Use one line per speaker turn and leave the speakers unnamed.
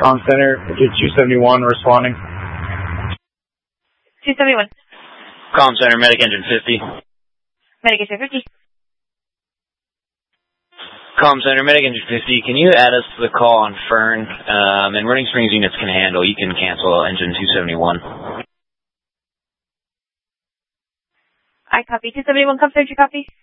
Com Center, 271 responding.
271.
Com Center, Medic Engine 50.
Medic Engine 50.
Com Center, Medic Engine 50. Can you add us to the call on Fern? And Running Springs units can handle. You can cancel Engine 271.
I copy. 271, come center, you copy?